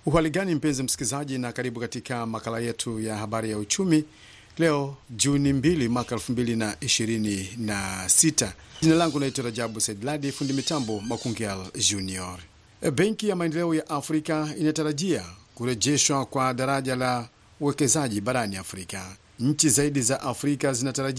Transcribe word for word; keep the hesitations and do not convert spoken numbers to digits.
Uhali gani mpenzi msikilizaji, na karibu katika makala yetu ya habari ya uchumi leo Juni mbili mwaka elfu mbili ishirini na sita. Jina langu naitwa Rajabu Saidladi, fundi mitambo Makungial Junior. Benki ya Maendeleo ya Afrika inatarajia kurejeshwa kwa daraja la uwekezaji barani Afrika. Nchi zaidi za Afrika zinatarajia